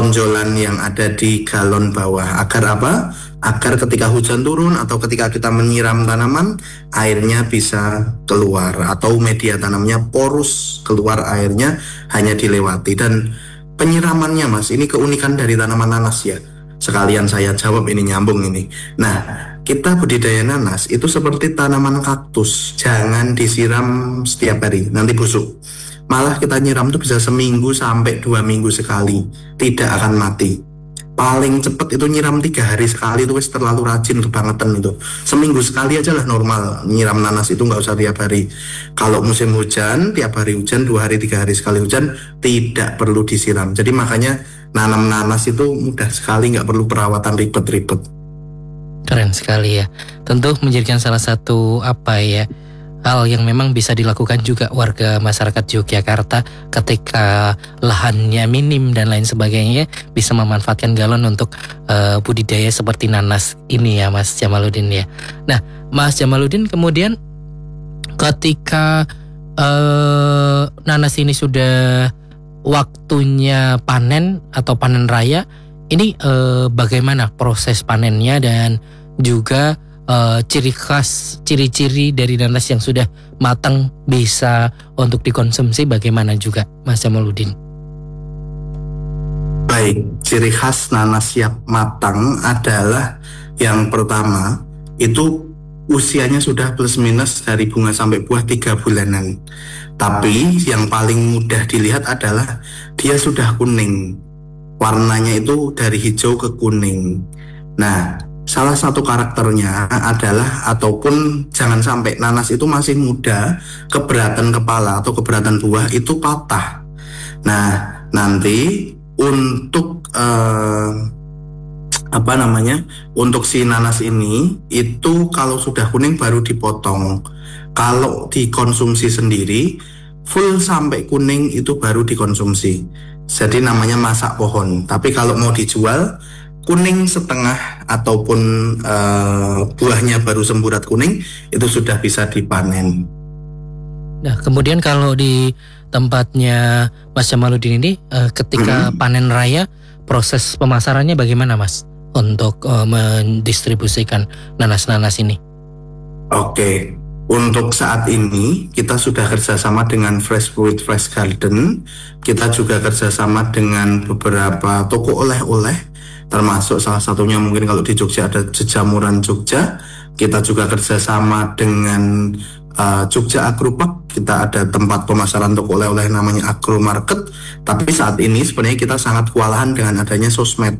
tonjolan yang ada di galon bawah. Agar apa? Agar ketika hujan turun atau ketika kita menyiram tanaman, airnya bisa keluar atau media tanamnya porus, keluar airnya hanya dilewati. Dan penyiramannya Mas, ini keunikan dari tanaman nanas ya. Sekalian saya jawab ini, nyambung ini. Nah, kita budidaya nanas itu seperti tanaman kaktus, jangan disiram setiap hari, nanti busuk. Malah kita nyiram tuh bisa seminggu sampai 2 minggu sekali, tidak akan mati. Paling cepet itu nyiram 3 hari sekali, itu wis terlalu rajin kebangetan itu. Seminggu sekali aja lah normal nyiram nanas, itu nggak usah tiap hari. Kalau musim hujan, tiap hari hujan, 2 hari 3 hari sekali hujan, tidak perlu disiram. Jadi makanya nanam nanas itu mudah sekali, nggak perlu perawatan ribet-ribet. Keren sekali ya. Tentu menjadikan salah satu hal yang memang bisa dilakukan juga warga masyarakat Yogyakarta ketika lahannya minim dan lain sebagainya, bisa memanfaatkan galon untuk budidaya seperti nanas ini ya Mas Jamaluddin ya. Nah Mas Jamaluddin, kemudian ketika nanas ini sudah waktunya panen atau panen raya, ini bagaimana proses panennya dan juga ciri-ciri dari nanas yang sudah matang bisa untuk dikonsumsi bagaimana juga Mas Jamaluddin? Baik, ciri khas nanas siap matang adalah yang pertama itu usianya sudah plus minus dari bunga sampai buah 3 bulanan. Tapi yang paling mudah dilihat adalah dia sudah kuning. Warnanya itu dari hijau ke kuning. Nah, salah satu karakternya adalah, ataupun jangan sampai nanas itu masih muda, keberatan kepala atau keberatan buah itu patah. Nah, nanti untuk untuk si nanas ini itu kalau sudah kuning baru dipotong. Kalau dikonsumsi sendiri full sampai kuning itu baru dikonsumsi. Jadi namanya masak pohon. Tapi kalau mau dijual kuning setengah ataupun buahnya baru semburat kuning, itu sudah bisa dipanen. Nah, kemudian kalau di tempatnya Mas Jamaluddin ini ketika panen raya, proses pemasarannya bagaimana Mas untuk mendistribusikan nanas-nanas ini? Oke, untuk saat ini kita sudah kerjasama dengan Fresh Fruit Fresh Garden. Kita juga kerjasama dengan beberapa toko oleh-oleh, termasuk salah satunya mungkin kalau di Jogja ada Jejamuran Jogja. Kita juga kerjasama dengan Jogja Agropark. Kita ada tempat pemasaran toko oleh-oleh namanya Agro Market. Tapi saat ini sebenarnya kita sangat kewalahan dengan adanya sosmed.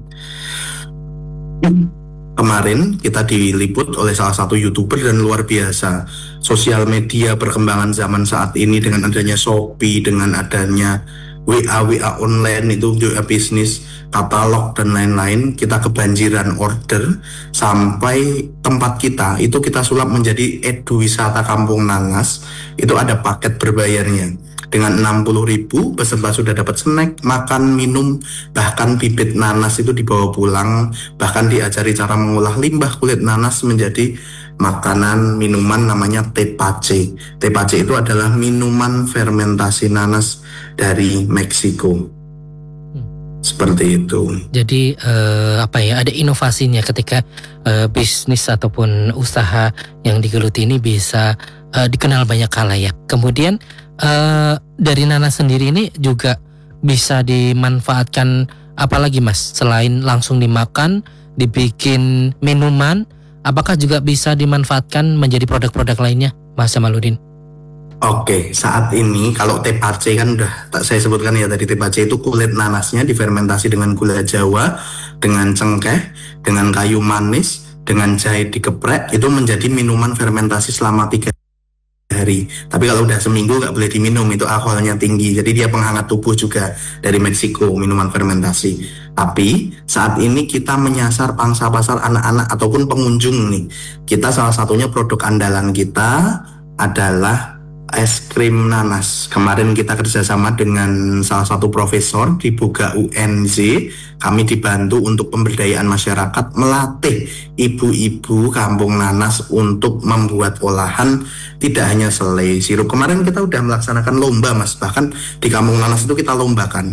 Kemarin kita diliput oleh salah satu YouTuber dan luar biasa. Sosial media perkembangan zaman saat ini dengan adanya Shopee, dengan adanya WA online itu juga bisnis, katalog dan lain-lain, kita kebanjiran order sampai tempat kita sulap menjadi Edu Wisata Kampung Nanas. Itu ada paket berbayarnya. Dengan 60.000 peserta sudah dapat snack, makan, minum, bahkan bibit nanas itu dibawa pulang, bahkan diajari cara mengolah limbah kulit nanas menjadi makanan minuman namanya tepache. Tepache itu adalah minuman fermentasi nanas dari Meksiko. Seperti itu. Jadi ada inovasinya ketika bisnis ataupun usaha yang digeluti ini bisa dikenal banyak khalayak. Kemudian dari nanas sendiri ini juga bisa dimanfaatkan apalagi Mas, selain langsung dimakan, dibikin minuman, apakah juga bisa dimanfaatkan menjadi produk-produk lainnya Mas Jamaluddin? Oke, saat ini kalau tepache kan udah saya sebutkan ya tadi, tepache itu kulit nanasnya difermentasi dengan gula Jawa, dengan cengkeh, dengan kayu manis, dengan jahe dikeprek, itu menjadi minuman fermentasi selama 3 hari. Tapi kalau udah seminggu nggak boleh diminum, itu alkoholnya tinggi. Jadi dia penghangat tubuh juga dari Meksiko, minuman fermentasi. Tapi saat ini kita menyasar pangsa pasar anak-anak ataupun pengunjung nih. Kita salah satunya produk andalan kita adalah es krim nanas. Kemarin kita kerjasama dengan salah satu profesor di Boga UNZ. Kami dibantu untuk pemberdayaan masyarakat, melatih ibu-ibu kampung nanas untuk membuat olahan tidak hanya selai sirup. Kemarin kita udah melaksanakan lomba Mas, bahkan di kampung nanas itu kita lombakan.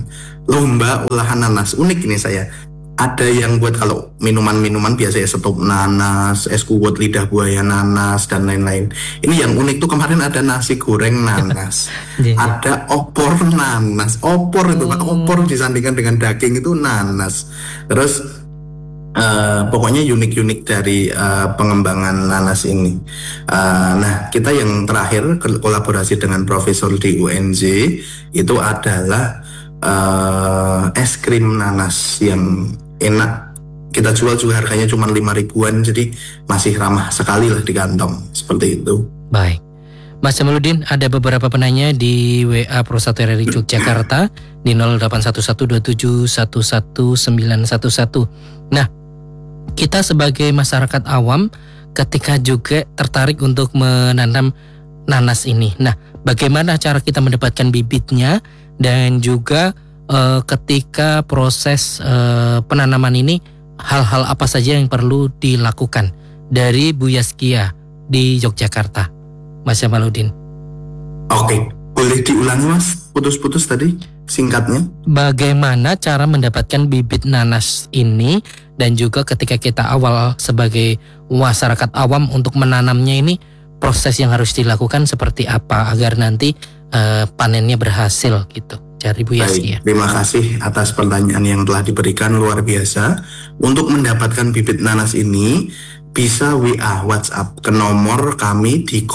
lomba olahan nanas. Unik ini saya. Ada yang buat kalau minuman-minuman biasanya stop nanas, es kuwut lidah buaya nanas, dan lain-lain. Ini yang unik tuh kemarin ada nasi goreng nanas. Iya, iya. Ada opor nanas. Opor itu Pak, opor disandingkan dengan daging itu nanas. Terus pokoknya unik-unik dari pengembangan nanas ini. Nah, kita yang terakhir kolaborasi dengan profesor di UNJ itu adalah es krim nanas yang enak. Kita jual juga harganya cuma 5 ribuan, jadi masih ramah sekali lah di kantong. Seperti itu. Baik. Mas Jamaluddin, ada beberapa penanya di WA Pro 1 RRI Yogyakarta di 081127119111. Nah, kita sebagai masyarakat awam ketika juga tertarik untuk menanam nanas ini. Nah, bagaimana cara kita mendapatkan bibitnya dan juga ketika proses penanaman ini hal-hal apa saja yang perlu dilakukan dari Bu Yaskia di Yogyakarta, Mas Jamaluddin? Oke, boleh diulangi Mas? Putus-putus tadi singkatnya. Bagaimana cara mendapatkan bibit nanas ini dan juga ketika kita awal sebagai masyarakat awam untuk menanamnya ini proses yang harus dilakukan seperti apa agar nanti panennya berhasil gitu. Dari Bu Yaskia. Baik, terima kasih atas pertanyaan yang telah diberikan, luar biasa. Untuk mendapatkan bibit nanas ini bisa WA WhatsApp ke nomor kami di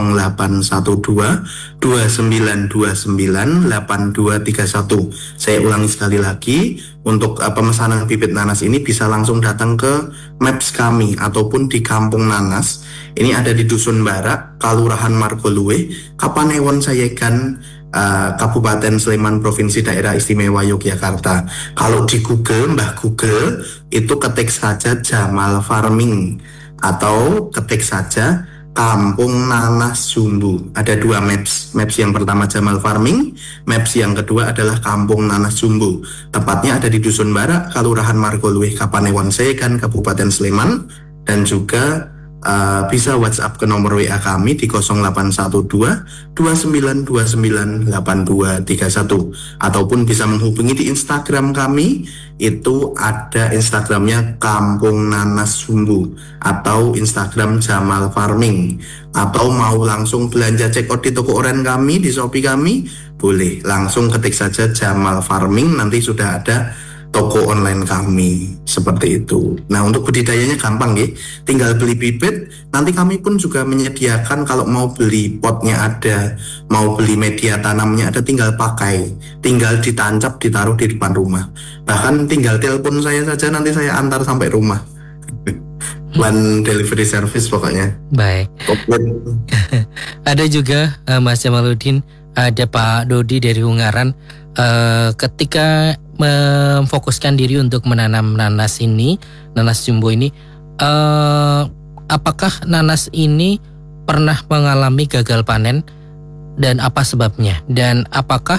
0812 2929 8231. Saya ulangi sekali lagi, untuk pemesanan bibit nanas ini bisa langsung datang ke Maps kami ataupun di Kampung Nanas. Ini ada di Dusun Barak, Kelurahan Margoluwe, Kapanewon Sayegan, Kabupaten Sleman, Provinsi Daerah Istimewa Yogyakarta. Kalau di Google, Mbah Google, itu ketik saja Jamal Farming atau ketik saja Kampung Nanas Jumbo. Ada 2 maps. Maps yang pertama Jamal Farming, maps yang kedua adalah Kampung Nanas Jumbo. Tepatnya ada di Dusun Barak, Kelurahan Margoluwe, Kapanewon Sayegan, Kabupaten Sleman, dan juga bisa WhatsApp ke nomor WA kami di 0812 2929 8231 ataupun bisa menghubungi di Instagram kami, itu ada Instagramnya Kampung Nanas Jumbo atau Instagram Jamal Farming. Atau mau langsung belanja check out di toko oren kami, di Shopee kami, boleh langsung ketik saja Jamal Farming, nanti sudah ada toko online kami, seperti itu. Nah, untuk budidayanya gampang ya, tinggal beli bibit. Nanti kami pun juga menyediakan kalau mau beli potnya ada, mau beli media tanamnya ada, tinggal pakai, tinggal ditancap, ditaruh di depan rumah. Bahkan tinggal telepon saya saja, nanti saya antar sampai rumah. One delivery service pokoknya. Baik. Ada juga Mas Jamaluddin, ada Pak Dodi dari Ungaran. Ketika memfokuskan diri untuk menanam nanas ini, nanas jumbo ini, apakah nanas ini pernah mengalami gagal panen dan apa sebabnya? Dan apakah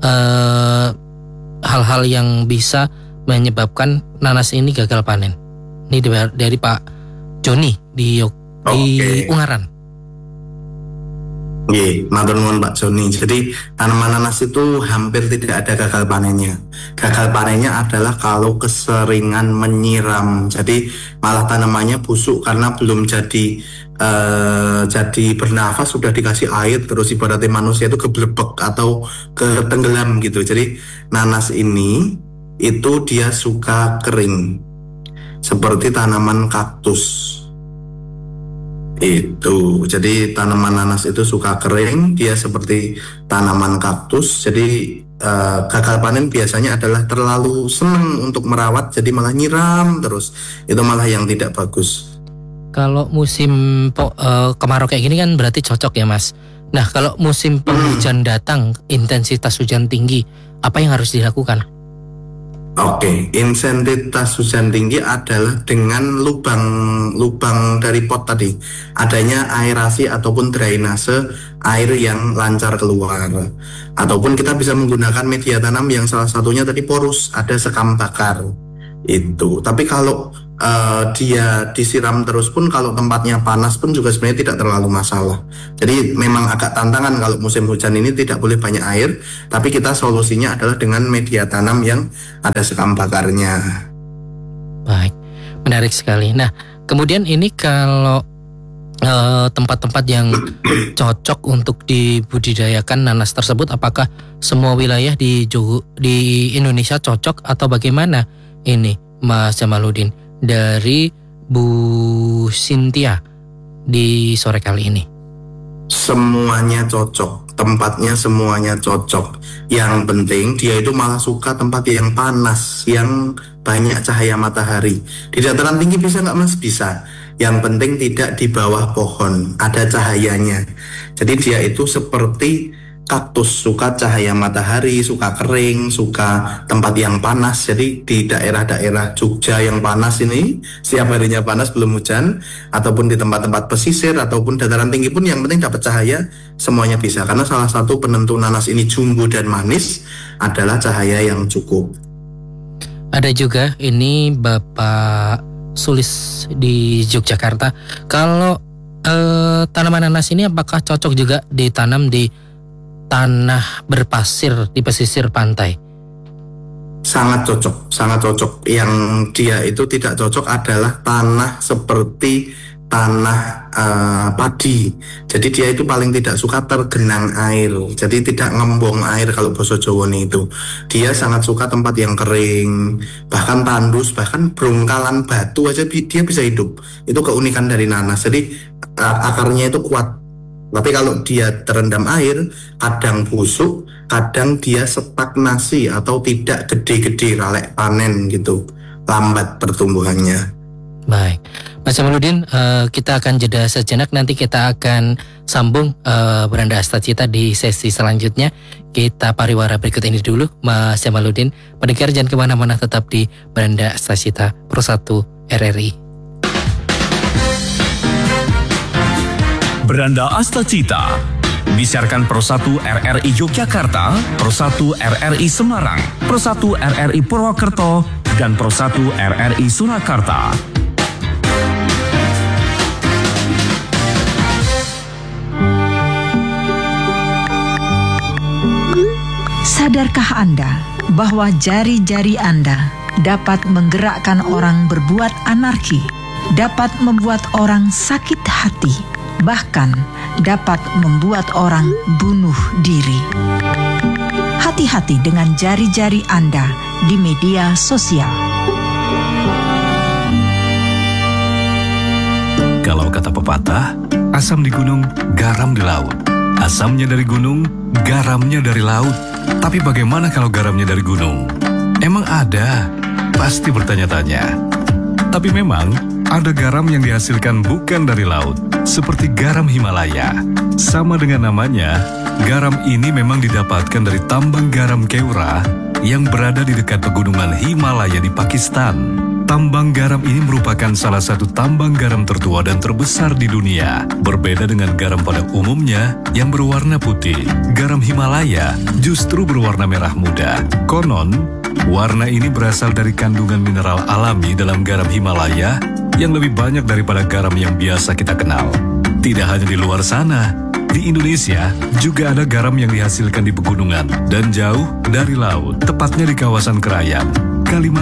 hal-hal yang bisa menyebabkan nanas ini gagal panen? Ini dari Pak Joni di Ungaran. Matur nuwun Pak Joni. Jadi tanaman nanas itu hampir tidak ada gagal panennya. Gagal panennya adalah kalau keseringan menyiram. Jadi malah tanamannya busuk karena belum jadi bernafas, sudah dikasih air terus ibaratnya manusia itu keblebek atau ketenggelam gitu. Jadi nanas ini itu dia suka kering seperti tanaman kaktus. Itu, jadi tanaman nanas itu suka kering, dia seperti tanaman kaktus. Jadi gagal panen biasanya adalah terlalu senang untuk merawat, jadi malah nyiram terus. Itu malah yang tidak bagus. Kalau musim kemarau kayak gini kan berarti cocok ya Mas. Nah, kalau musim penghujan datang, intensitas hujan tinggi, apa yang harus dilakukan? Oke, intensitas hujan tinggi adalah dengan lubang dari pot tadi, adanya aerasi ataupun drainase air yang lancar keluar. Ataupun kita bisa menggunakan media tanam yang salah satunya tadi porus, ada sekam bakar. Itu. Tapi kalau dia disiram terus pun, kalau tempatnya panas pun juga sebenarnya tidak terlalu masalah. Jadi memang agak tantangan kalau musim hujan ini tidak boleh banyak air, tapi kita solusinya adalah dengan media tanam yang ada sekam bakarnya. Baik, menarik sekali. Nah, kemudian ini kalau tempat-tempat yang cocok untuk dibudidayakan nanas tersebut, apakah semua wilayah di Indonesia cocok atau bagaimana ini, Mas Jamaluddin? Dari Bu Cynthia di sore kali ini. Semuanya cocok, tempatnya semuanya cocok. Yang penting dia itu malah suka tempat yang panas, yang banyak cahaya matahari. Di dataran tinggi bisa nggak Mas? Bisa. Yang penting tidak di bawah pohon, ada cahayanya. Jadi dia itu seperti kaktus, suka cahaya matahari, suka kering, suka tempat yang panas. Jadi di daerah-daerah Jogja yang panas ini, setiap harinya panas belum hujan, ataupun di tempat-tempat pesisir ataupun dataran tinggi pun yang penting dapat cahaya, semuanya bisa. Karena salah satu penentu nanas ini jumbo dan manis adalah cahaya yang cukup. Ada juga ini Bapak Sulis di Yogyakarta. Kalau tanaman nanas ini apakah cocok juga ditanam di tanah berpasir di pesisir pantai? Sangat cocok, sangat cocok. Yang dia itu tidak cocok adalah tanah seperti tanah padi. Jadi dia itu paling tidak suka tergenang air. Jadi tidak ngembong air kalau bahasa Jawa itu. Dia sangat suka tempat yang kering, bahkan tandus, bahkan brongkalan batu aja dia bisa hidup. Itu keunikan dari nanas. Jadi akarnya itu kuat. Tapi kalau dia terendam air, kadang busuk, kadang dia stagnasi atau tidak gede-gede, ralek panen gitu, lambat pertumbuhannya. Baik, Mas Jamaluddin, kita akan jeda sejenak, nanti kita akan sambung Beranda Astacita di sesi selanjutnya. Kita pariwara berikut ini dulu, Mas Jamaluddin. Pendengar jangan kemana-mana, tetap di Beranda Astacita Pro 1 RRI. Beranda Astacita disiarkan Pro 1 RRI Yogyakarta, Pro 1 RRI Semarang, Pro 1 RRI Purwokerto, dan Pro 1 RRI Surakarta. Sadarkah Anda bahwa jari-jari Anda dapat menggerakkan orang berbuat anarki, dapat membuat orang sakit hati, bahkan dapat membuat orang bunuh diri? Hati-hati dengan jari-jari Anda di media sosial. Kalau kata pepatah, asam di gunung, garam di laut. Asamnya dari gunung, garamnya dari laut. Tapi bagaimana kalau garamnya dari gunung? Emang ada? Pasti bertanya-tanya. Tapi memang ada garam yang dihasilkan bukan dari laut, seperti garam Himalaya. Sama dengan namanya, garam ini memang didapatkan dari tambang garam Keura yang berada di dekat pegunungan Himalaya di Pakistan. Tambang garam ini merupakan salah satu tambang garam tertua dan terbesar di dunia. Berbeda dengan garam pada umumnya yang berwarna putih, garam Himalaya justru berwarna merah muda. Konon, warna ini berasal dari kandungan mineral alami dalam garam Himalaya yang lebih banyak daripada garam yang biasa kita kenal. Tidak hanya di luar sana, di Indonesia juga ada garam yang dihasilkan di pegunungan dan jauh dari laut, tepatnya di kawasan Krayan, Kalimantan